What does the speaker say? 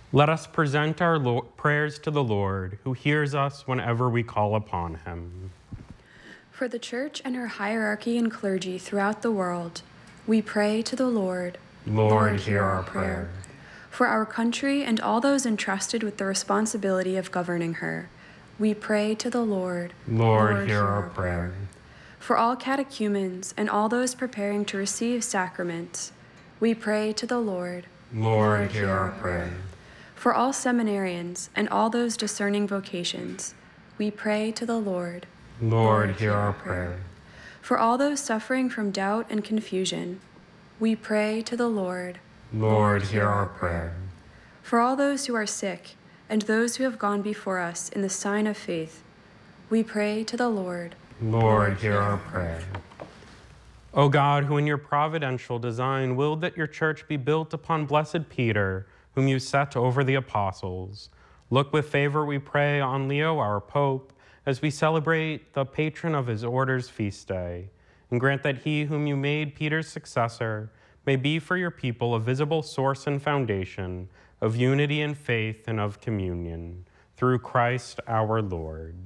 Let us present our prayers to the Lord, who hears us whenever we call upon him. For the Church and her hierarchy and clergy throughout the world, we pray to the Lord. Lord, hear our prayer. For our country and all those entrusted with the responsibility of governing her, we pray to the Lord. Lord, hear our prayer. For all catechumens and all those preparing to receive sacraments, we pray to the Lord. Lord, hear our prayer. For all seminarians and all those discerning vocations, we pray to the Lord. Lord, hear our prayer. For all those suffering from doubt and confusion, we pray to the Lord. Lord, hear our prayer. For all those who are sick and those who have gone before us in the sign of faith, we pray to the Lord. Lord, hear our prayer. O God, who in your providential design willed that your church be built upon blessed Peter, whom you set over the apostles, look with favor, we pray, on Leo, our Pope, as we celebrate the patron of his order's feast day, and grant that he whom you made Peter's successor may be for your people a visible source and foundation of unity and faith and of communion, through Christ our Lord.